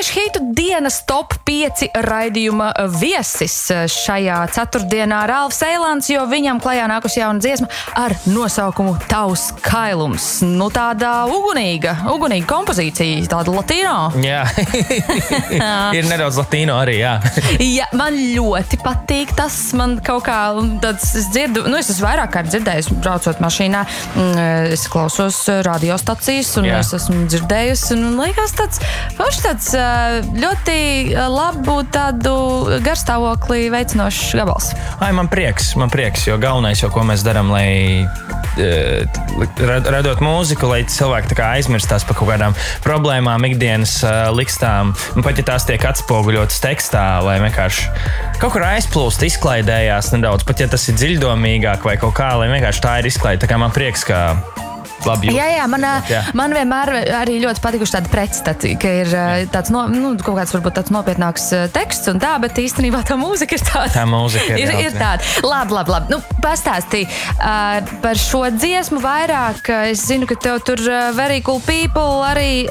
Latviešu hitu dienas top 5 raidījuma viesis šajā ceturtdienā Ralfs Eilants, jo viņam klajā nākusi jauna dziesma ar nosaukumu Tavs kailums. Nu, tāda ugunīga kompozīcija, tāda latīno. Jā, ir nedaudz latīno arī, jā. Jā, man ļoti patīk tas, man kaut kā tāds, es dzirdu, es esmu vairāk kārt dzirdējusi, braucot mašīnā, es klausos radiostacijas un es esmu dzirdējusi, un liekas tāds ļoti labu tādu garstāvoklī veicinošs gabals. Man prieks, jo galvenais, ko mēs darām, lai radot mūziku, lai cilvēki tā kā aizmirstās par kaut kādām problēmām, ikdienas likstām, un pat ja tās tiek atspoguļotas tekstā, lai vienkārši kaut kur aizplūst, izklaidējās nedaudz, pat ja tas ir dziļdomīgāk vai kaut kā, lai vienkārši tā ir izklaide. Tā kā man prieks, ka labi. Jā, man vienmēr arī ļoti patikuši tādi pretstati, ka ir tāds, kaut kāds varbūt tāds nopietnāks teksts un tā, bet īstenībā tā mūzika ir tāda. Tā mūzika ir tāda. Labi. Pastāstī par šo dziesmu vairāk. Es zinu, ka tev tur Very Cool People arī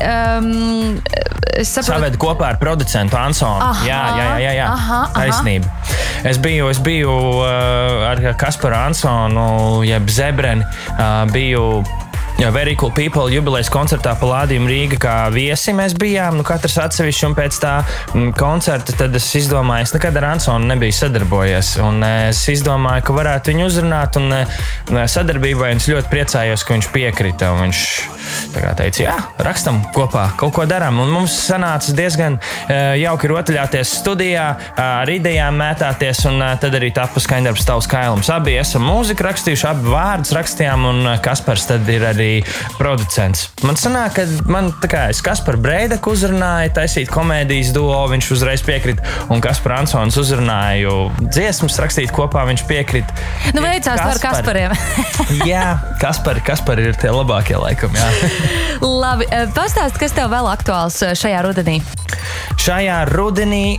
saved kopā ar producentu Ansonu. Jā. Taisnība. Es biju ar Kasparu Ansonu, jeb Zebreni, biju Very Cool People jubilejas koncertā Palladium Rīga kā viesi mēs bijām, katrs atsevišķi, un pēc tā koncerta tad es izdomāju, es nekad ar Ansonu nebiju sadarbojies, un es izdomāju, ka varētu viņu uzrunāt, un sadarbībai es ļoti priecājos, ka viņš piekrita, un viņš tā kā teica, jā, rakstam kopā, kaut ko darām, un mums sanāca diezgan jauki rotaļāties studijā, ar idejām mētāties, un tad arī tapu skaņdarbs Tavs kailums. Abi esam mūziku rakstījuši, abi vārdus rakstījām, un Kaspars tad ir arī producents. Man sanāk, ka es Kasparu Breidaku uzrunāju, taisīt komēdijas duo, viņš uzreiz piekrita, un Kasparu Ansons uzrunāju dziesmas rakstīt kopā, viņš piekrita. Veicās ar Kaspariem. Jā, Kaspari ir tie labākie laikam, jā. Labi, pastāst, kas tev vēl aktuāls šajā rudenī? Šajā rudenī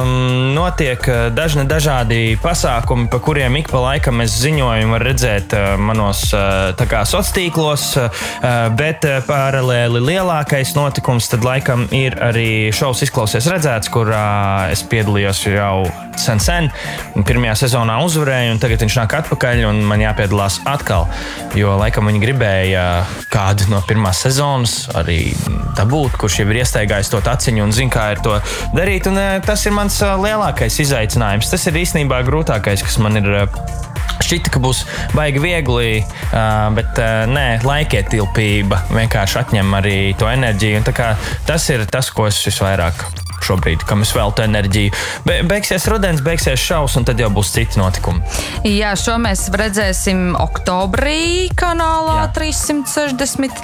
notiek dažādi pasākumi, pa kuriem ik pa laikam mēs ziņojumu var redzēt manos tā kā sociālos, bet paralēli lielākais notikums tad laikam ir arī šovs Izklausies redzēts, kurā es piedalījos jau sen. Pirmajā sezonā uzvarēju, un tagad viņš nāk atpakaļ, un man jāpiedalās atkal, jo laikam viņi gribēja kādu no pirmās sezonas arī dabūt, kurš jau ir iestaigājis to taciņu un zina, kā ir to darīt, un tas ir mans lielākais izaicinājums. Tas ir īstenībā grūtākais, kas man ir šķita, ka būs baigi viegli, bet nē, laikietilpība vienkārši atņem arī to enerģiju, un tā kā tas ir tas, ko es visvairāk šobrīd, kam es veltu enerģiju. Beigsies rudens, beigsies šovs, un tad jau būs citi notikumi. Jā, šo mēs redzēsim oktobrī kanālā 360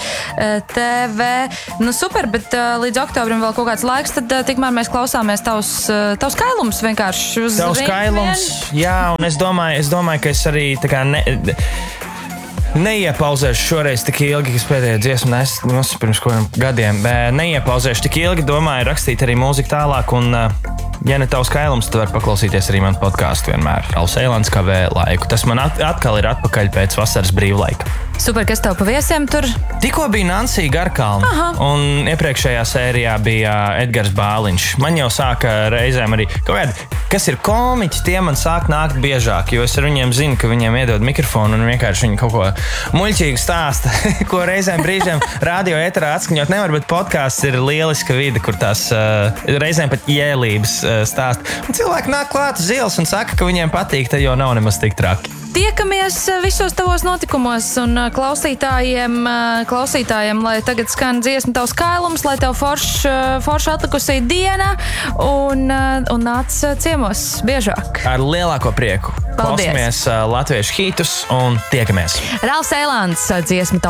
TV. Super, bet līdz oktobrim vēl kaut kāds laiks, tad tikmēr mēs klausāmies tavs kailums vienkārši uz Tavs kailums, jā, un es domāju, ka es arī tā kā neiepauzēšu šoreiz tik ilgi, kas pēdējā dziesma nesu pirms kādiem gadiem. Neiepauzēšu tik ilgi, domāju rakstīt arī mūziku tālāk, un ja ne Tavs kailums, tad var paklausīties arī manu podcastu vienmēr. Ralfs Eilants kavē laiku. Tas man atkal ir atpakaļ pēc vasaras brīvlaika. Super, kas tev pa viesiem tur? Tikko bija Nancy Garkalna, un iepriekšējā sērijā bija Edgars Bāliņš. Man jau sāka reizēm arī kaut kādi, kas ir komiķi, tie man sāk nākt biežāk, jo es ar viņiem zinu, ka viņiem iedod mikrofonu un vienkārši viņi kaut ko muļķīgi stāsta, ko reizēm brīžiem radio eterā atskaņot nevar, bet podcasts ir lieliska vide, kur tās reizēm pat jēlības stāst. Un cilvēki nāk klāt uz ielas un saka, ka viņiem patīk, tad jau nav nemaz tik traki. Tiekamies visos tavos notikumos, un klausītājiem, lai tagad skan dziesma Tavs kailums, lai tev forša atlikusī diena, un nāc ciemos biežāk. Ar lielāko prieku. Paldies. Klausamies latviešu hitus un tiekamies. Ralfs Eilants, dziesma